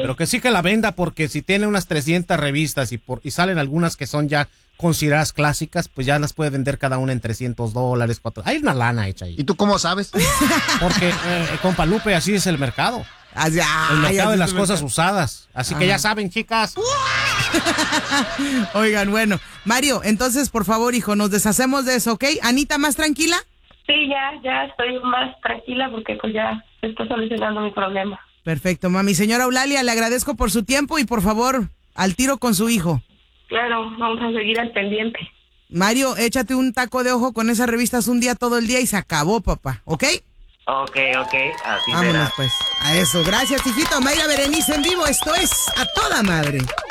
Pero que sí que la venda, porque si tiene unas 300 revistas y salen algunas que son ya consideradas clásicas, pues ya las puede vender cada una en $300, $400. Hay una lana hecha ahí. ¿Y tú cómo sabes? Porque, compa Lupe, así es el mercado. El mercado de las cosas usadas. Así que ya saben, chicas. Oigan, bueno, Mario, entonces, por favor, hijo, nos deshacemos de eso, ¿ok? Anita, ¿más tranquila? Sí, ya estoy más tranquila porque pues ya se está solucionando mi problema. Perfecto, mami. Señora Eulalia, le agradezco por su tiempo y por favor, al tiro con su hijo. Claro, vamos a seguir al pendiente. Mario, échate un taco de ojo con esas revistas un día todo el día y se acabó, papá, ¿ok? Ok, así Vámonos será. pues, a eso. Gracias, hijito. Mayra Berenice en vivo, esto es A Toda Madre.